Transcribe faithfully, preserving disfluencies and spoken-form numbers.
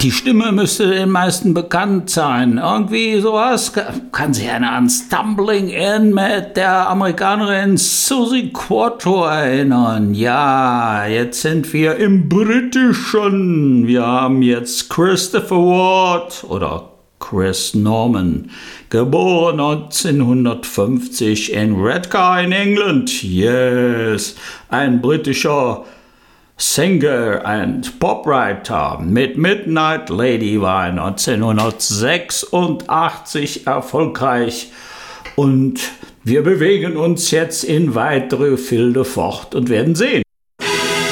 Die Stimme müsste den meisten bekannt sein. Irgendwie sowas. Kann sich einer an Stumbling In mit der Amerikanerin Susie Quatro erinnern? Ja, jetzt sind wir im Britischen. Wir haben jetzt Christopher Ward oder Chris Norman, geboren neunzehnhundertfünfzig in Redcar in England. Yes, ein britischer Singer and Popwriter mit Midnight Lady war er neunzehnhundertsechsundachtzig erfolgreich und wir bewegen uns jetzt in weitere Gefilde fort und werden sehen,